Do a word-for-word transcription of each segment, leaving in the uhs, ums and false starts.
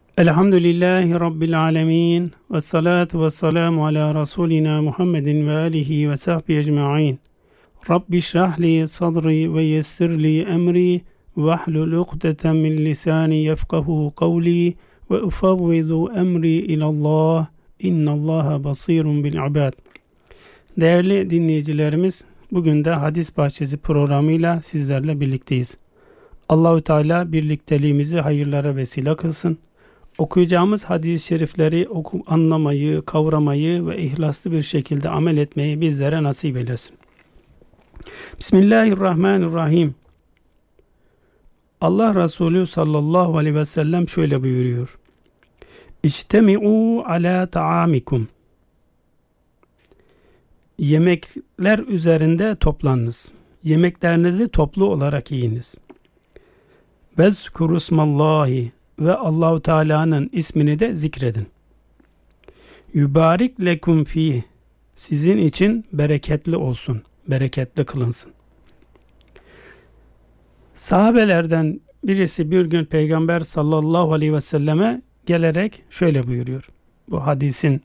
Elhamdülillahi Rabbil alemin ve salatu ve selamu ala Resulina Muhammedin ve alihi ve sahbihi ecma'in. Rabbi şrahli sadri ve yessirli emri ve ahlul ukdeten min lisani yefkahu kavli ve ufavvidu emri ilallah. İnnallaha basirun bil ibad. Değerli dinleyicilerimiz, bugün de Hadis Bahçesi programıyla sizlerle birlikteyiz. Allahu Teala birlikteliğimizi hayırlara vesile kılsın. Okuyacağımız hadis-i şerifleri oku, anlamayı, kavramayı ve ihlaslı bir şekilde amel etmeyi bizlere nasip eylesin. Bismillahirrahmanirrahim. Allah Resulü sallallahu aleyhi ve sellem şöyle buyuruyor. İçtemi'u ala ta'amikum. Yemekler üzerinde toplanınız. Yemeklerinizi toplu olarak yiyiniz. Vezkurusmallahi. Ve Allahu Teala'nın ismini de zikredin. Yübarik lekum fih. Sizin için bereketli olsun, bereketli kılınsın. Sahabelerden birisi bir gün Peygamber sallallahu aleyhi ve selleme gelerek şöyle buyuruyor. Bu hadisin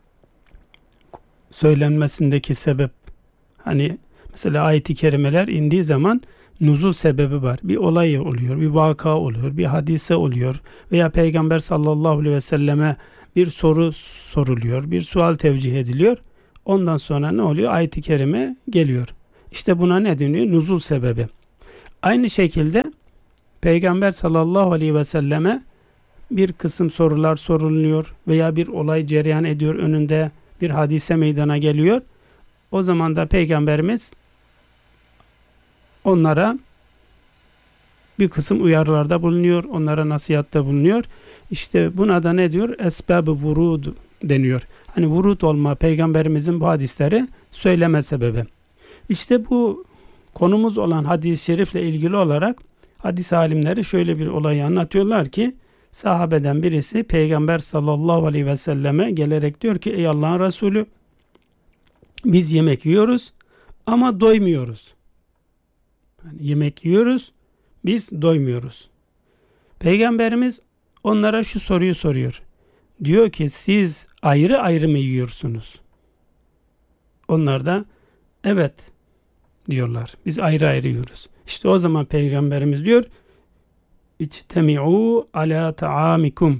söylenmesindeki sebep, hani mesela ayet-i kerimeler indiği zaman nuzul sebebi var. Bir olay oluyor, bir vaka oluyor, bir hadise oluyor veya Peygamber sallallahu aleyhi ve selleme bir soru soruluyor, bir sual tevcih ediliyor. Ondan sonra ne oluyor? Ayet-i kerime geliyor. İşte buna ne deniyor? Nuzul sebebi. Aynı şekilde Peygamber sallallahu aleyhi ve selleme bir kısım sorular soruluyor veya bir olay cereyan ediyor, önünde bir hadise meydana geliyor. O zaman da Peygamberimiz onlara bir kısım uyarılarda bulunuyor, onlara nasihatte bulunuyor. İşte buna da ne diyor? Esbab-ı vurud deniyor. Hani vurud olma, Peygamberimizin bu hadisleri söyleme sebebi. İşte bu konumuz olan hadis-i şerifle ilgili olarak hadis alimleri şöyle bir olayı anlatıyorlar ki, sahabeden birisi Peygamber sallallahu aleyhi ve selleme gelerek diyor ki, ey Allah'ın Resulü, biz yemek yiyoruz ama doymuyoruz. Yani yemek yiyoruz, biz doymuyoruz. Peygamberimiz onlara şu soruyu soruyor. Diyor ki, siz ayrı ayrı mı yiyorsunuz? Onlar da evet diyorlar. Biz ayrı ayrı yiyoruz. İşte o zaman Peygamberimiz diyor, İçtemi'u ala ta'amikum.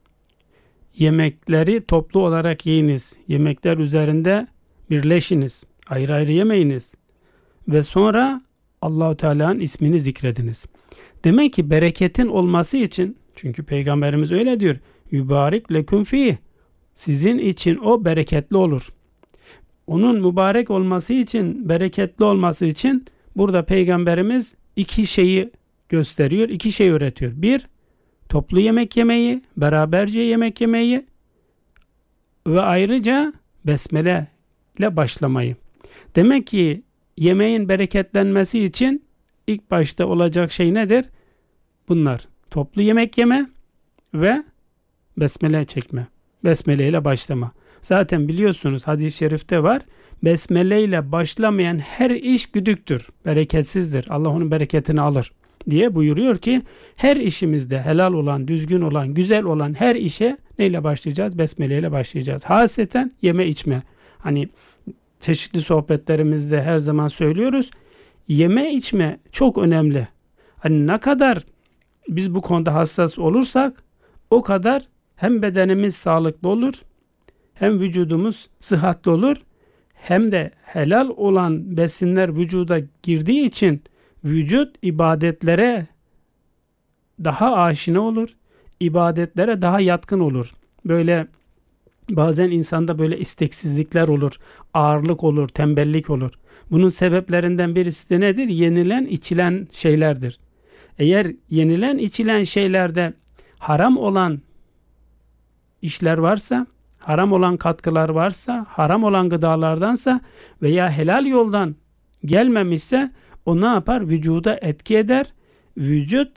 Yemekleri toplu olarak yiyiniz. Yemekler üzerinde birleşiniz. Ayrı ayrı yemeyiniz. Ve sonra Allah-u Teala'nın ismini zikrediniz. Demek ki bereketin olması için, çünkü Peygamberimiz öyle diyor, yübarik leküm fih. Sizin için o bereketli olur. Onun mübarek olması için, bereketli olması için burada Peygamberimiz iki şeyi gösteriyor, iki şey öğretiyor. Bir, toplu yemek yemeyi, beraberce yemek yemeyi ve ayrıca besmele ile başlamayı. Demek ki yemeğin bereketlenmesi için ilk başta olacak şey nedir? Bunlar. Toplu yemek yeme ve besmele çekme. Besmele ile başlama. Zaten biliyorsunuz hadis-i şerifte var. Besmele ile başlamayan her iş güdüktür, bereketsizdir. Allah onun bereketini alır diye buyuruyor ki, her işimizde helal olan, düzgün olan, güzel olan her işe neyle başlayacağız? Besmele ile başlayacağız. Hasreten yeme içme. Hani çeşitli sohbetlerimizde her zaman söylüyoruz. Yeme içme çok önemli. Hani ne kadar biz bu konuda hassas olursak o kadar hem bedenimiz sağlıklı olur, hem vücudumuz sıhhatli olur, hem de helal olan besinler vücuda girdiği için vücut ibadetlere daha aşina olur, ibadetlere daha yatkın olur. Böyle bazen insanda böyle isteksizlikler olur, ağırlık olur, tembellik olur. Bunun sebeplerinden birisi de nedir? Yenilen, içilen şeylerdir. Eğer yenilen, içilen şeylerde haram olan işler varsa, haram olan katkılar varsa, haram olan gıdalardansa veya helal yoldan gelmemişse, o ne yapar? Vücuda etki eder. Vücut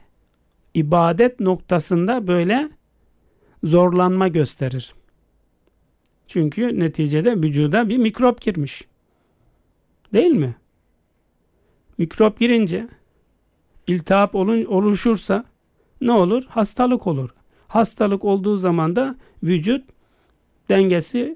ibadet noktasında böyle zorlanma gösterir. Çünkü neticede vücuda bir mikrop girmiş. Değil mi? Mikrop girince iltihap oluşursa ne olur? Hastalık olur. Hastalık olduğu zaman da vücut dengesi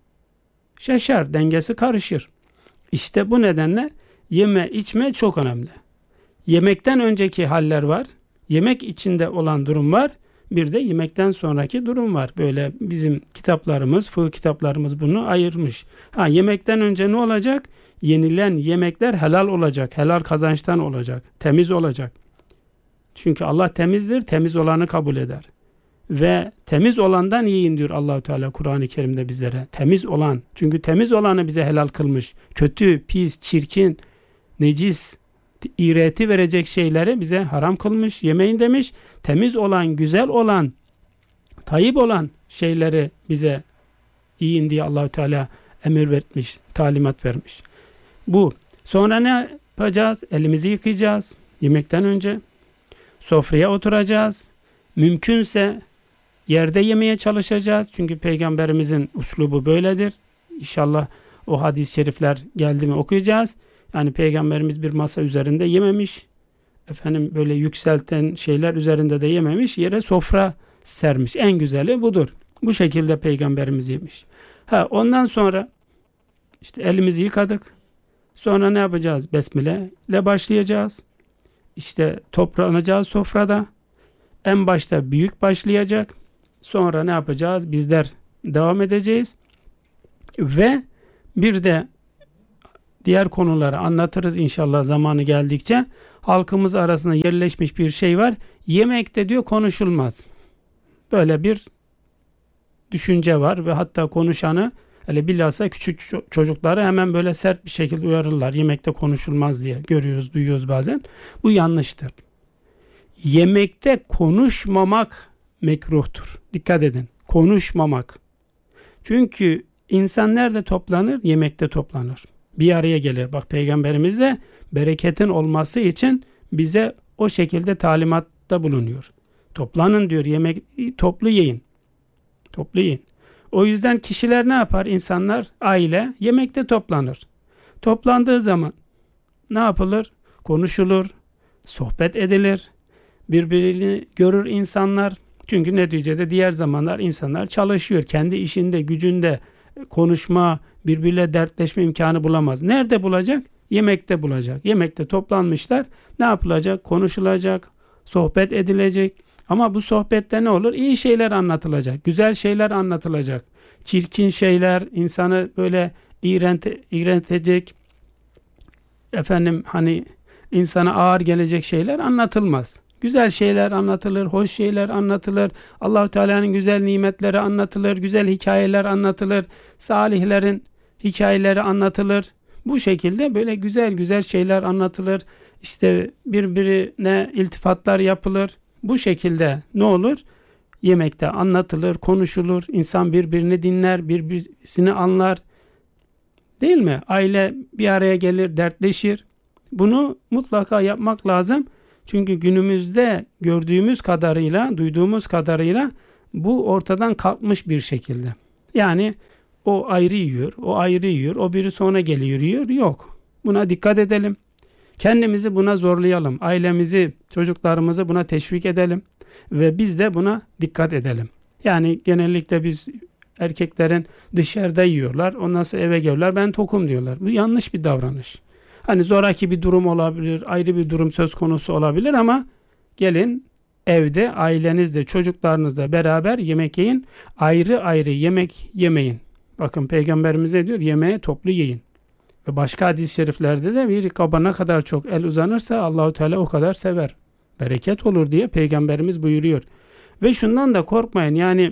şaşar, dengesi karışır. İşte bu nedenle yeme içme çok önemli. Yemekten önceki haller var. Yemek içinde olan durum var. Bir de yemekten sonraki durum var. Böyle bizim kitaplarımız, fıkıh kitaplarımız bunu ayırmış. Ha, yemekten önce ne olacak? Yenilen yemekler helal olacak. Helal kazançtan olacak. Temiz olacak. Çünkü Allah temizdir. Temiz olanı kabul eder. Ve temiz olandan yiyin diyor Allah-u Teala Kur'an-ı Kerim'de bizlere. Temiz olan. Çünkü temiz olanı bize helal kılmış. Kötü, pis, çirkin, necis, iğreti verecek şeyleri bize haram kılmış. Yemeyin demiş. Temiz olan, güzel olan, tayyip olan şeyleri bize yiyin diye Allah-u Teala emir vermiş, talimat vermiş. Bu. Sonra ne yapacağız? Elimizi yıkayacağız. Yemekten önce. Sofraya oturacağız. Mümkünse yerde yemeye çalışacağız. Çünkü Peygamberimizin uslubu böyledir. İnşallah o hadis-i şerifler geldi mi okuyacağız. Yani Peygamberimiz bir masa üzerinde yememiş. Efendim böyle yükselten şeyler üzerinde de yememiş. Yere sofra sermiş. En güzeli budur. Bu şekilde Peygamberimiz yemiş. Ha, ondan sonra işte elimizi yıkadık. Sonra ne yapacağız? Besmele ile başlayacağız. İşte toplanacağız sofrada. En başta büyük başlayacak. Sonra ne yapacağız? Bizler devam edeceğiz. Ve bir de diğer konuları anlatırız inşallah zamanı geldikçe. Halkımız arasında yerleşmiş bir şey var. Yemekte diyor konuşulmaz. Böyle bir düşünce var ve hatta konuşanı, hele bilhassa küçük çocukları hemen böyle sert bir şekilde uyarırlar. Yemekte konuşulmaz diye görüyoruz, duyuyoruz bazen. Bu yanlıştır. Yemekte konuşmamak mekruhtur. Dikkat edin. Konuşmamak. Çünkü insan nerede toplanır? Yemekte toplanır. Bir araya gelir. Bak Peygamberimiz de bereketin olması için bize o şekilde talimatta bulunuyor. Toplanın diyor. Yemek toplu yiyin. Toplu yiyin. O yüzden kişiler ne yapar? İnsanlar, aile yemekte toplanır. Toplandığı zaman ne yapılır? Konuşulur, sohbet edilir, birbirini görür insanlar. Çünkü neticede diğer zamanlar insanlar çalışıyor. Kendi işinde, gücünde konuşma, birbiriyle dertleşme imkanı bulamaz. Nerede bulacak? Yemekte bulacak. Yemekte toplanmışlar. Ne yapılacak? Konuşulacak, sohbet edilecek. Ama bu sohbette ne olur? İyi şeyler anlatılacak, güzel şeyler anlatılacak. Çirkin şeyler, insanı böyle iğrente, iğrentecek, efendim hani insana ağır gelecek şeyler anlatılmaz. Güzel şeyler anlatılır, hoş şeyler anlatılır. Allah-u Teala'nın güzel nimetleri anlatılır, güzel hikayeler anlatılır, salihlerin hikayeleri anlatılır. Bu şekilde böyle güzel güzel şeyler anlatılır. İşte birbirine iltifatlar yapılır. Bu şekilde ne olur? Yemekte anlatılır, konuşulur, insan birbirini dinler, birbirini anlar. Değil mi? Aile bir araya gelir, dertleşir. Bunu mutlaka yapmak lazım. Çünkü günümüzde gördüğümüz kadarıyla, duyduğumuz kadarıyla bu ortadan kalkmış bir şekilde. Yani o ayrı yiyor, o ayrı yiyor, o biri sonra geliyor yiyor. Yok. Buna dikkat edelim. Kendimizi buna zorlayalım. Ailemizi, çocuklarımızı buna teşvik edelim. Ve biz de buna dikkat edelim. Yani genellikle biz erkeklerin dışarıda yiyorlar. Ondan sonra eve geliyorlar. Ben tokum diyorlar. Bu yanlış bir davranış. Hani zoraki bir durum olabilir, ayrı bir durum söz konusu olabilir ama gelin evde ailenizle, çocuklarınızla beraber yemek yiyin. Ayrı ayrı yemek yemeyin. Bakın Peygamberimiz ne diyor? Yemeği toplu yiyin. Ve başka hadis-i şeriflerde de bir kaba ne kadar çok el uzanırsa Allahu Teala o kadar sever. Bereket olur diye Peygamberimiz buyuruyor. Ve şundan da korkmayın. Yani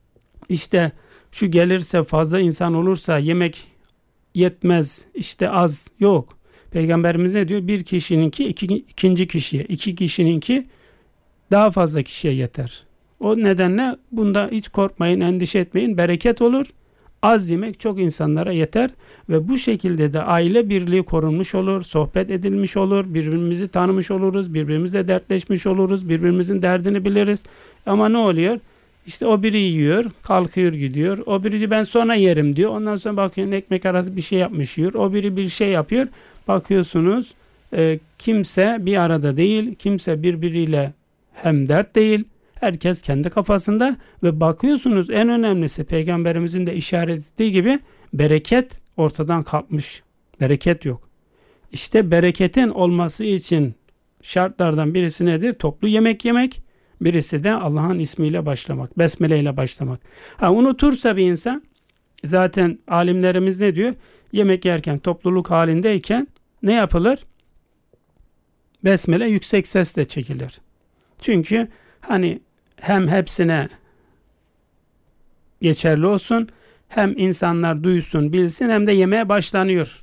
işte şu gelirse, fazla insan olursa yemek yetmez, işte az, yok. Peygamberimiz ne diyor? Bir kişininki iki, ikinci kişiye, iki kişininki daha fazla kişiye yeter. O nedenle bunda hiç korkmayın, endişe etmeyin. Bereket olur. Az yemek çok insanlara yeter ve bu şekilde de aile birliği korunmuş olur, sohbet edilmiş olur, birbirimizi tanımış oluruz, birbirimizle dertleşmiş oluruz, birbirimizin derdini biliriz. Ama ne oluyor? İşte o biri yiyor, kalkıyor gidiyor. O biri ben sonra yerim diyor. Ondan sonra bakıyorsun ekmek arası bir şey yapmış yiyor. O biri bir şey yapıyor. Bakıyorsunuz e, kimse bir arada değil, kimse birbiriyle hemdert değil. Herkes kendi kafasında ve bakıyorsunuz en önemlisi Peygamberimizin de işaret ettiği gibi bereket ortadan kalkmış. Bereket yok. İşte bereketin olması için şartlardan birisi nedir? Toplu yemek yemek. Birisi de Allah'ın ismiyle başlamak. Besmele ile başlamak. Ha, unutursa bir insan, zaten alimlerimiz ne diyor? Yemek yerken topluluk halindeyken ne yapılır? Besmele yüksek sesle çekilir. Çünkü hani hem hepsine geçerli olsun, hem insanlar duysun, bilsin, hem de yemeğe başlanıyor.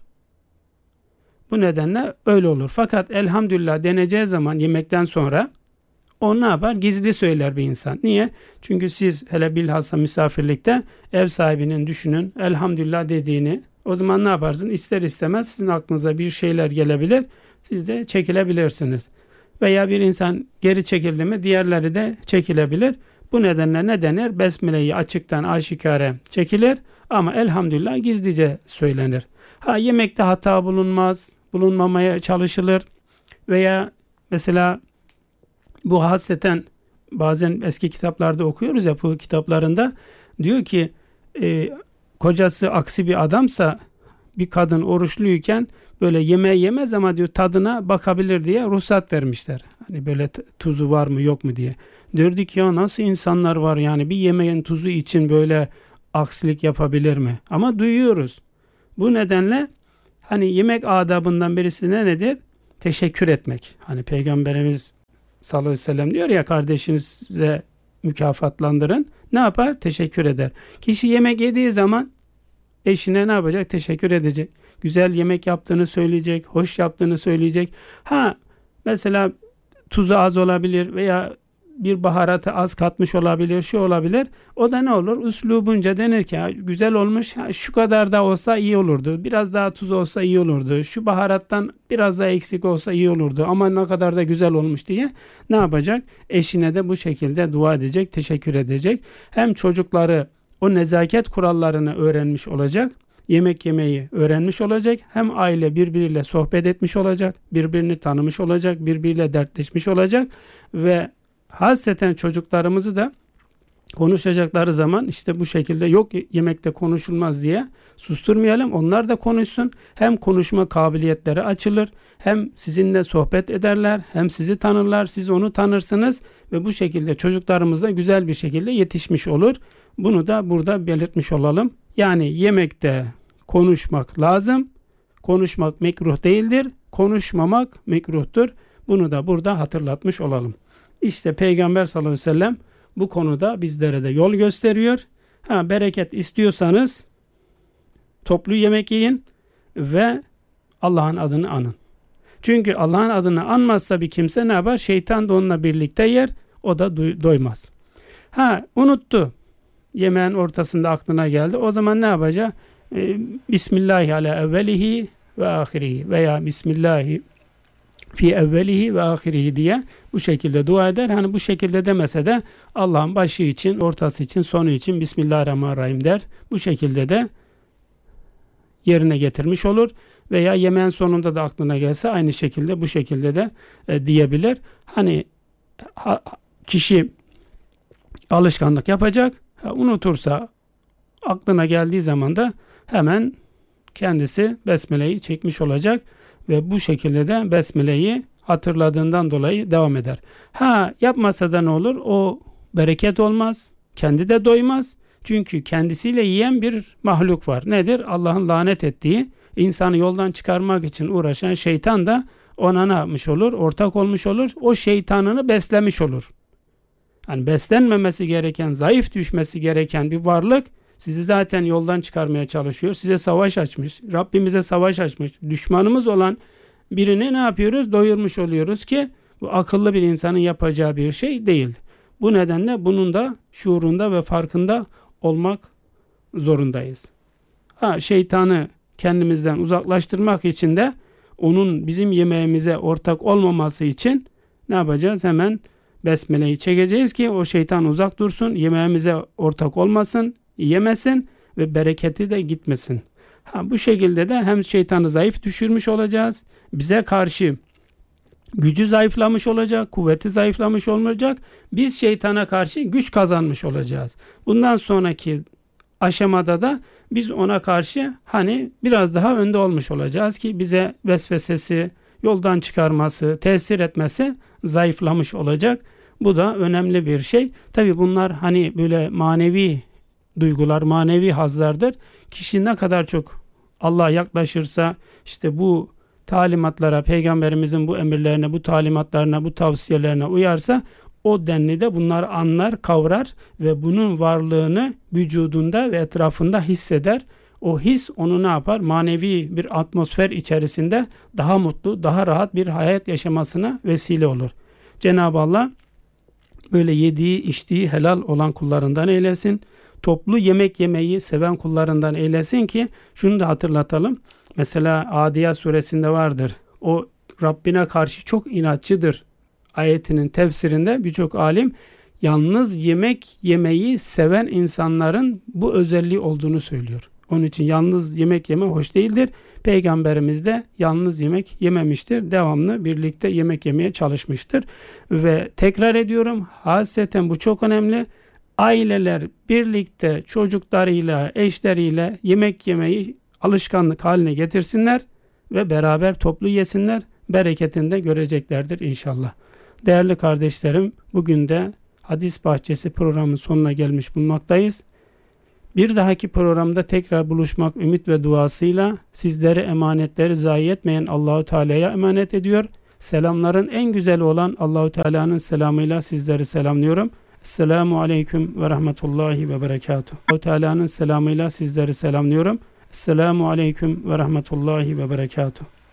Bu nedenle öyle olur. Fakat elhamdülillah deneceği zaman yemekten sonra o ne yapar? Gizli söyler bir insan. Niye? Çünkü siz hele bilhassa misafirlikte ev sahibinin düşünün elhamdülillah dediğini, o zaman ne yaparsın? İster istemez sizin aklınıza bir şeyler gelebilir. Siz de çekilebilirsiniz. Veya bir insan geri çekildi mi diğerleri de çekilebilir. Bu nedenle ne denir? Besmele'yi açıktan aşikare çekilir ama elhamdülillah gizlice söylenir. Ha, yemekte hata bulunmaz, bulunmamaya çalışılır veya mesela bu hasreten bazen eski kitaplarda okuyoruz ya, fıkıh kitaplarında diyor ki e, kocası aksi bir adamsa bir kadın oruçluyken böyle yemeği yemez ama diyor tadına bakabilir diye ruhsat vermişler. Hani böyle tuzu var mı yok mu diye. Diyorduk ya nasıl insanlar var yani bir yemeğin tuzu için böyle aksilik yapabilir mi? Ama duyuyoruz. Bu nedenle hani yemek adabından birisi ne nedir? Teşekkür etmek. Hani Peygamberimiz sallallahu aleyhi ve sellem diyor ya, kardeşinize mükafatlandırın. Ne yapar? Teşekkür eder. Kişi yemek yediği zaman eşine ne yapacak? Teşekkür edecek. Güzel yemek yaptığını söyleyecek, hoş yaptığını söyleyecek. Ha, mesela tuzu az olabilir veya bir baharatı az katmış olabilir, şu olabilir. O da ne olur? Üslubunca denir ki güzel olmuş, şu kadar da olsa iyi olurdu. Biraz daha tuz olsa iyi olurdu. Şu baharattan biraz daha eksik olsa iyi olurdu. Ama ne kadar da güzel olmuş diye ne yapacak? Eşine de bu şekilde dua edecek, teşekkür edecek. Hem çocukları o nezaket kurallarını öğrenmiş olacak. Yemek yemeyi öğrenmiş olacak. Hem aile birbiriyle sohbet etmiş olacak. Birbirini tanımış olacak. Birbiriyle dertleşmiş olacak. Ve hasreten çocuklarımızı da konuşacakları zaman işte bu şekilde yok yemekte konuşulmaz diye susturmayalım. Onlar da konuşsun. Hem konuşma kabiliyetleri açılır. Hem sizinle sohbet ederler. Hem sizi tanırlar. Siz onu tanırsınız. Ve bu şekilde çocuklarımız da güzel bir şekilde yetişmiş olur. Bunu da burada belirtmiş olalım. Yani yemekte konuşmak lazım. Konuşmak mekruh değildir. Konuşmamak mekruhtur. Bunu da burada hatırlatmış olalım. İşte Peygamber sallallahu aleyhi ve sellem bu konuda bizlere de yol gösteriyor. Ha, bereket istiyorsanız toplu yemek yiyin ve Allah'ın adını anın. Çünkü Allah'ın adını anmazsa bir kimse ne yapar? Şeytan da onunla birlikte yer. O da doymaz. Ha, unuttu. Yemeğin ortasında aklına geldi. O zaman ne yapacak? Ee, Bismillahi ala evvelihi ve ahirihi veya Bismillahi fi evvelihi ve ahirihi diye bu şekilde dua eder. Hani bu şekilde demese de Allah'ın başı için, ortası için, sonu için Bismillahirrahmanirrahim der. Bu şekilde de yerine getirmiş olur. Veya yemeğin sonunda da aklına gelse aynı şekilde bu şekilde de e, diyebilir. Hani ha, kişi alışkanlık yapacak. Ha, unutursa aklına geldiği zaman da hemen kendisi Besmele'yi çekmiş olacak ve bu şekilde de Besmele'yi hatırladığından dolayı devam eder. Ha, yapmasa da ne olur? O bereket olmaz. Kendi de doymaz. Çünkü kendisiyle yiyen bir mahluk var. Nedir? Allah'ın lanet ettiği, insanı yoldan çıkarmak için uğraşan şeytan da ona ne yapmış olur? Ortak olmuş olur. O şeytanını beslemiş olur. Yani beslenmemesi gereken, zayıf düşmesi gereken bir varlık sizi zaten yoldan çıkarmaya çalışıyor. Size savaş açmış. Rabbimize savaş açmış. Düşmanımız olan birini ne yapıyoruz? Doyurmuş oluyoruz ki bu akıllı bir insanın yapacağı bir şey değil. Bu nedenle bunun da şuurunda ve farkında olmak zorundayız. Ha, şeytanı kendimizden uzaklaştırmak için de onun bizim yemeğimize ortak olmaması için ne yapacağız? Hemen Besmele'yi çekeceğiz ki o şeytan uzak dursun, yemeğimize ortak olmasın, yemesin ve bereketi de gitmesin. Ha, bu şekilde de hem şeytanı zayıf düşürmüş olacağız, bize karşı gücü zayıflamış olacak, kuvveti zayıflamış olmayacak. Biz şeytana karşı güç kazanmış olacağız. Bundan sonraki aşamada da biz ona karşı hani biraz daha önde olmuş olacağız ki bize vesvesesi, yoldan çıkarması, tesir etmesi zayıflamış olacak. Bu da önemli bir şey. Tabi bunlar hani böyle manevi duygular, manevi hazlardır. Kişi ne kadar çok Allah'a yaklaşırsa, işte bu talimatlara, Peygamberimizin bu emirlerine, bu talimatlarına, bu tavsiyelerine uyarsa, o denli de bunları anlar, kavrar ve bunun varlığını vücudunda ve etrafında hisseder. O his onu ne yapar? Manevi bir atmosfer içerisinde daha mutlu, daha rahat bir hayat yaşamasına vesile olur. Cenab-ı Allah böyle yediği, içtiği helal olan kullarından eylesin. Toplu yemek yemeyi seven kullarından eylesin ki şunu da hatırlatalım. Mesela Adiyat suresinde vardır. O Rabbine karşı çok inatçıdır ayetinin tefsirinde birçok alim yalnız yemek yemeyi seven insanların bu özelliği olduğunu söylüyor. Onun için yalnız yemek yeme hoş değildir. Peygamberimiz de yalnız yemek yememiştir. Devamlı birlikte yemek yemeye çalışmıştır. Ve tekrar ediyorum, hasreten bu çok önemli. Aileler birlikte çocuklarıyla, eşleriyle yemek yemeyi alışkanlık haline getirsinler ve beraber toplu yesinler. Bereketini de göreceklerdir inşallah. Değerli kardeşlerim, bugün de Hadis Bahçesi programının sonuna gelmiş bulunmaktayız. Bir dahaki programda tekrar buluşmak ümit ve duasıyla sizlere emanetleri zayi etmeyen Allahu Teala'ya emanet ediyor. Selamların en güzeli olan Allahu Teala'nın selamıyla sizleri selamlıyorum. Esselamu aleyküm ve rahmetullahi ve berekatuhu. Allahu Teala'nın selamıyla sizleri selamlıyorum. Esselamu aleyküm ve rahmetullahi ve berekatuhu.